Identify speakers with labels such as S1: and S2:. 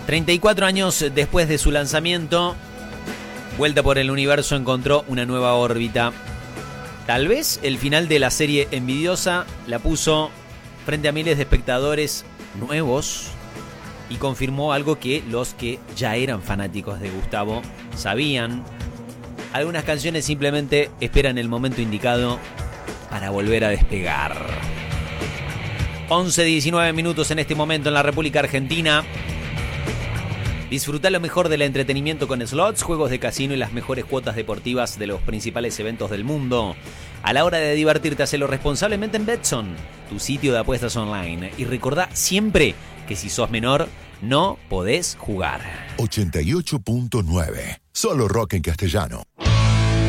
S1: 34 años después de su lanzamiento, Vuelta por el Universo encontró una nueva órbita. Tal vez el final de la serie envidiosa la puso frente a miles de espectadores nuevos y confirmó algo que los que ya eran fanáticos de Gustavo sabían. Algunas canciones simplemente esperan el momento indicado para volver a despegar. 11:19 minutos en este momento en la República Argentina. Disfruta lo mejor del entretenimiento con slots, juegos de casino y las mejores cuotas deportivas de los principales eventos del mundo. A la hora de divertirte, hacelo responsablemente en Betson, tu sitio de apuestas online. Y recordá siempre que si sos menor, no podés jugar.
S2: 88.9. Solo rock en castellano.